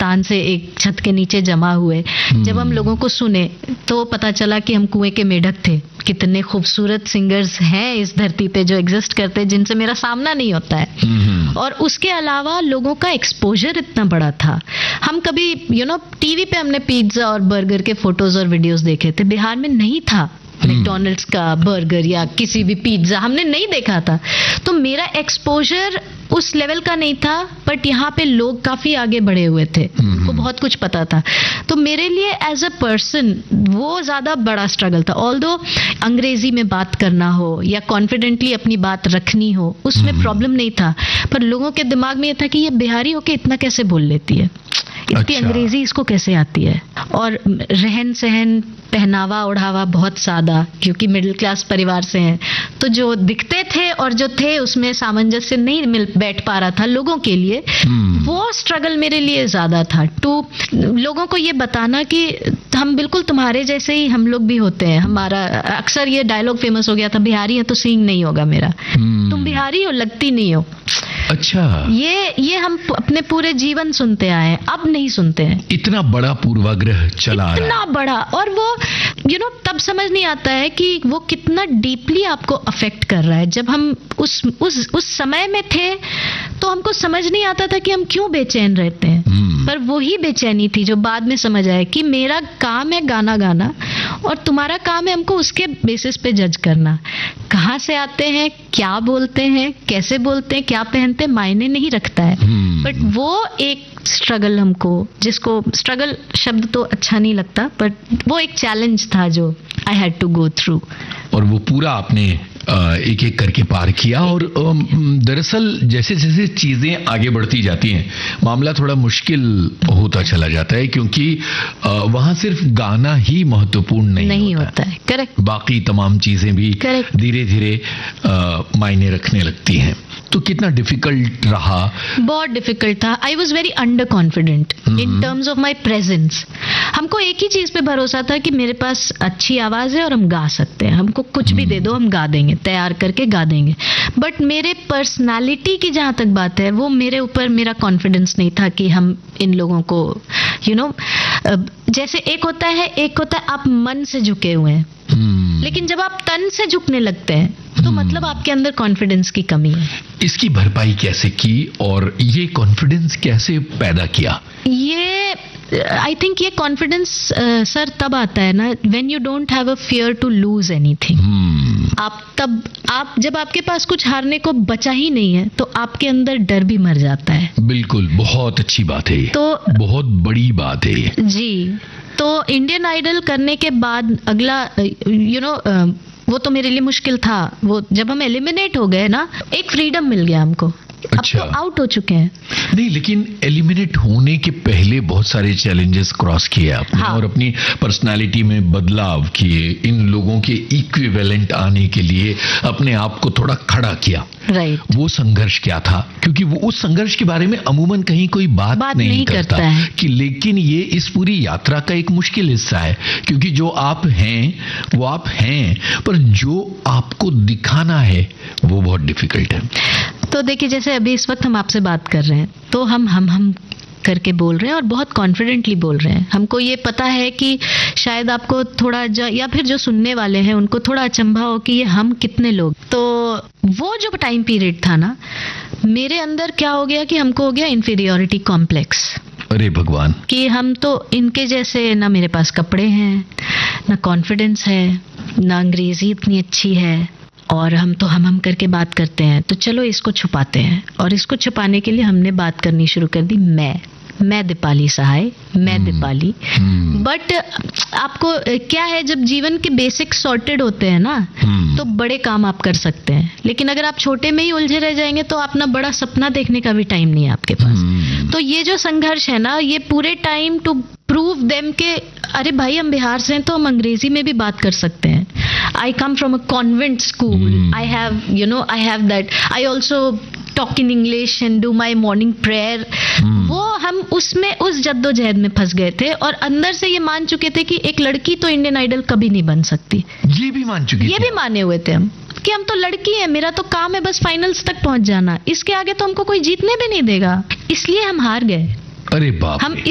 पाकिस्तान से एक छत के नीचे जमा हुए। जब हम लोगों को सुने तो पता चला कि हम कुएं के मेढक थे। कितने खूबसूरत सिंगर्स हैं इस धरती पे जो एग्जिस्ट करते हैं, जिनसे मेरा सामना नहीं होता है। और उसके अलावा लोगों का एक्सपोजर इतना बड़ा था। हम कभी टीवी पे हमने पिज्जा और बर्गर के फोटोज और वीडियोस देखे थे, बिहार में नहीं था मैकडॉनल्ड्स का बर्गर या किसी भी पिज्जा हमने नहीं देखा था। तो मेरा एक्सपोजर उस लेवल का नहीं था, बट यहाँ पे लोग काफी आगे बढ़े हुए थे, उनको बहुत कुछ पता था। तो मेरे लिए एज अ पर्सन वो ज्यादा बड़ा स्ट्रगल था। ऑल्दो अंग्रेजी में बात करना हो या कॉन्फिडेंटली अपनी बात रखनी हो, उसमें प्रॉब्लम नहीं था, पर लोगों के दिमाग में ये था कि ये बिहारी होके इतना कैसे बोल लेती है, इसकी अंग्रेजी इसको कैसे आती है। और रहन सहन, पहनावा ओढ़ावा बहुत सादा, क्योंकि मिडिल क्लास परिवार से हैं, तो जो दिखते थे और जो थे उसमें सामंजस्य नहीं बैठ पा रहा था लोगों के लिए। वो स्ट्रगल मेरे लिए ज्यादा था, तो लोगों को ये बताना कि हम बिल्कुल तुम्हारे जैसे ही हम लोग भी होते हैं। हमारा अक्सर ये डायलॉग फेमस हो गया था, बिहारी है तो सींग नहीं होगा मेरा, तुम बिहारी हो लगती नहीं हो। अच्छा, ये हम अपने पूरे जीवन सुनते आए हैं, अब नहीं सुनते हैं। इतना बड़ा पूर्वाग्रह चला रहा है, इतना बड़ा, और वो तब समझ नहीं आता है कि वो कितना डीपली आपको अफेक्ट कर रहा है। जब हम उस समय में थे तो हमको समझ नहीं आता था कि हम क्यों बेचैन रहते हैं, पर वही बेचैनी थी जो बाद में समझ आया कि मेरा काम है गाना गाना और तुम्हारा काम है हमको उसके बेसिस पे जज करना। कहाँ से आते हैं, क्या बोलते हैं, कैसे बोलते हैं, क्या पहनते हैं, मायने नहीं रखता है। बट वो एक स्ट्रगल, हमको जिसको स्ट्रगल शब्द तो अच्छा नहीं लगता, बट वो एक चैलेंज था जो I had to go through. और वो पूरा आपने एक एक करके पार किया। और दरअसल जैसे जैसे चीजें आगे बढ़ती जाती हैं, मामला थोड़ा मुश्किल होता चला जाता है, क्योंकि वहां सिर्फ गाना ही महत्वपूर्ण नहीं होता है। करेक्ट। बाकी तमाम चीजें भी धीरे धीरे मायने रखने लगती हैं। तो कितना डिफिकल्ट रहा? बहुत डिफिकल्ट था। I was very under confident in terms of my presence. हमको एक ही चीज पे भरोसा था कि मेरे पास अच्छी आवाज है और हम गा सकते हैं, हमको कुछ भी दे दो हम गा देंगे, तैयार करके गा देंगे। बट मेरे पर्सनालिटी की जहां तक बात है, वो मेरे ऊपर मेरा कॉन्फिडेंस नहीं था कि हम इन लोगों को जैसे एक होता है आप मन से झुके हुए हैं, लेकिन जब आप तन से झुकने लगते हैं तो मतलब आपके अंदर कॉन्फिडेंस की कमी है। इसकी भरपाई कैसे की और ये कॉन्फिडेंस कैसे पैदा किया? ये आई थिंक ये कॉन्फिडेंस सर तब आता है ना when you don't have a fear to lose anything. आप जब आपके पास कुछ हारने को बचा ही नहीं है तो आपके अंदर डर भी मर जाता है। बिल्कुल, बहुत अच्छी बात है, तो बहुत बड़ी बात है जी। तो इंडियन आइडल करने के बाद अगला वो तो मेरे लिए मुश्किल था। वो जब हम एलिमिनेट हो गए ना, एक फ्रीडम मिल गया हमको। अच्छा। अब तो आउट हो चुके हैं। नहीं, लेकिन एलिमिनेट होने के पहले बहुत सारे चैलेंजेस क्रॉस किए आपने। हाँ। और अपनी पर्सनालिटी में बदलाव किए, इन लोगों के इक्विवेलेंट आने के लिए अपने आप को थोड़ा खड़ा किया। राइट। वो संघर्ष क्या था? क्योंकि वो उस संघर्ष के बारे में अमूमन कहीं कोई बात नहीं करता है कि, लेकिन ये इस पूरी यात्रा का एक मुश्किल हिस्सा है, क्योंकि जो आप हैं वो आप हैं, पर जो आपको दिखाना है वो बहुत डिफिकल्ट है। तो देखिए, जैसे अभी इस वक्त हम आपसे बात कर रहे हैं तो हम करके बोल रहे हैं और बहुत कॉन्फिडेंटली बोल रहे हैं। हमको ये पता है कि शायद आपको थोड़ा या फिर जो सुनने वाले हैं उनको थोड़ा अचंभा हो कि ये हम कितने लोग। तो वो जो टाइम पीरियड था ना, मेरे अंदर क्या हो गया कि हमको हो गया इंफीरियोरिटी कॉम्प्लेक्स। अरे भगवान, कि हम तो इनके जैसे, ना मेरे पास कपड़े हैं, ना कॉन्फिडेंस है, ना अंग्रेजी इतनी अच्छी है, और हम तो हम करके बात करते हैं, तो चलो इसको छुपाते हैं। और इसको छुपाने के लिए हमने बात करनी शुरू कर दी, मैं दीपाली सहाय, मैं दीपाली। बट आपको क्या है, जब जीवन के बेसिक सॉर्टेड होते हैं ना, तो बड़े काम आप कर सकते हैं। लेकिन अगर आप छोटे में ही उलझे रह जाएंगे तो अपना बड़ा सपना देखने का भी टाइम नहीं है आपके पास। तो ये जो संघर्ष है ना, ये पूरे टाइम टू प्रूव देम के अरे भाई हम बिहार से हैं तो हम अंग्रेजी में भी बात कर सकते हैं। आई come from a convent school, I have that, I also talk in English and do my morning prayer. वो हम उसमें उस जद्दोजहद में फंस गए थे और अंदर से ये मान चुके थे कि एक लड़की तो इंडियन आइडल कभी नहीं बन सकती। ये भी माने हुए थे हम कि हम तो लड़की है, मेरा तो काम है बस फाइनल्स तक पहुंच जाना, इसके आगे तो हमको कोई जीतने भी नहीं देगा। इसलिए हम हार गए। अरे बाप, हम